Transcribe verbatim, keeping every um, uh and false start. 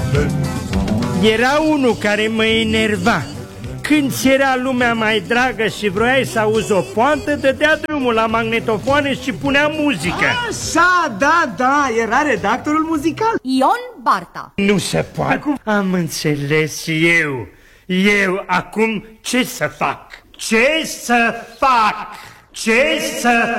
Era unul care mă enerva. Când ți era lumea mai dragă și vroiai să auzi o poantă, dădea drumul la magnetofoane și punea muzică. Așa, da, da, era redactorul muzical. Ion Barta. Nu se poate. Acum am înțeles eu. Eu acum ce să fac? Ce să fac? Ce să